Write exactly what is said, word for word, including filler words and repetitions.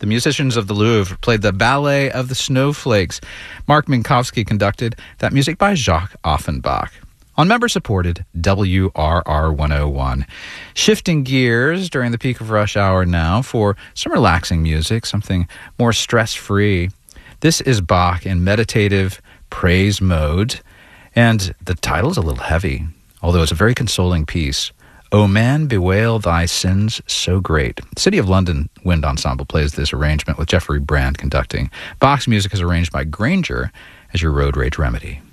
The musicians of the Louvre played the Ballet of the Snowflakes. Mark Minkowski conducted that music by Jacques Offenbach on member-supported W R R one oh one. Shifting gears during the peak of rush hour now for some relaxing music, something more stress-free. This is Bach in meditative praise mode, and the title's a little heavy, although it's a very consoling piece. O man, bewail thy sins so great. City of London Wind Ensemble plays this arrangement with Jeffrey Brand conducting. Bach's music is arranged by Granger as your road rage remedy.